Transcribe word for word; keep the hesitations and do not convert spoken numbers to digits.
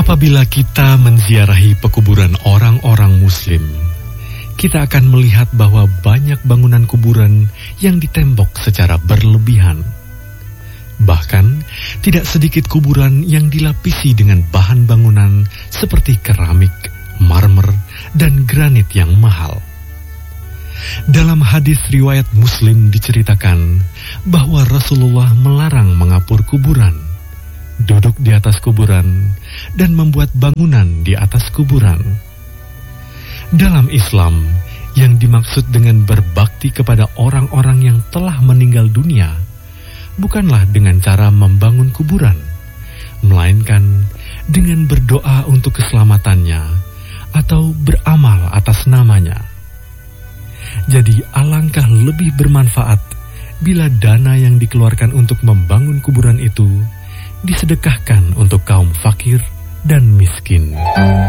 Apabila kita menziarahi pekuburan orang-orang Muslim, kita akan melihat bahwa banyak bangunan kuburan yang ditembok secara berlebihan. Bahkan, tidak sedikit kuburan yang dilapisi dengan bahan bangunan seperti keramik, marmer, dan granit yang mahal. Dalam hadis riwayat Muslim diceritakan bahwa Rasulullah melarang mengapur kuburan, duduk di atas kuburan, dan membuat bangunan di atas kuburan. Dalam Islam, yang dimaksud dengan berbakti kepada orang-orang yang telah meninggal dunia, bukanlah dengan cara membangun kuburan, melainkan dengan berdoa untuk keselamatannya atau beramal atas namanya. Jadi alangkah lebih bermanfaat bila dana yang dikeluarkan untuk membangun kuburan itu disedekahkan untuk kaum fakir dan miskin.